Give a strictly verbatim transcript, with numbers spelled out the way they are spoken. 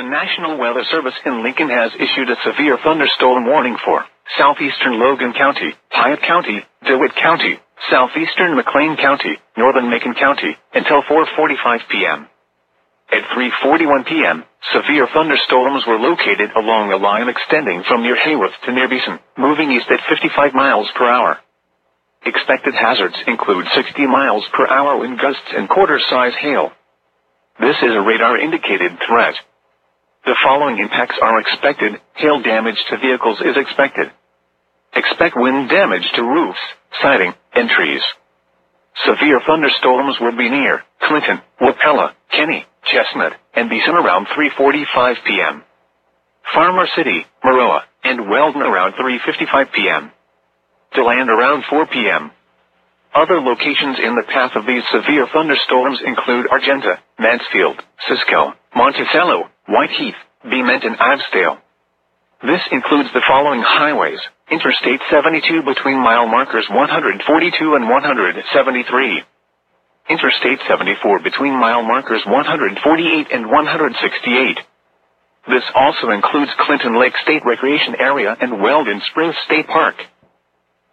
National Weather Service in Lincoln has issued a severe thunderstorm warning for southeastern Logan County, Piatt County, DeWitt County, southeastern McLean County, northern Macon County, until four forty-five p.m. At three forty-one p.m., severe thunderstorms were located along a line extending from near Hayworth to near Beeson, moving east at fifty-five miles per hour. Expected hazards include sixty miles per hour wind gusts and quarter-size hail. This is a radar-indicated threat. The following impacts are expected. Hail damage to vehicles is expected. Expect wind damage to roofs, siding, and trees. Severe thunderstorms will be near Clinton, Wapella, Kenny, Chestnut, and Beeson around three forty-five p.m. Farmer City, Maroa, and Weldon around three fifty-five p.m. DeLand around four p.m. Other locations in the path of these severe thunderstorms include Argenta, Mansfield, Cisco, Monticello, Whiteheath, Bement, and Ivesdale. This includes the following highways: Interstate seventy-two between mile markers one forty-two and one seventy-three. Interstate seventy-four between mile markers one forty-eight and one sixty-eight. This also includes Clinton Lake State Recreation Area and Weldon Springs State Park.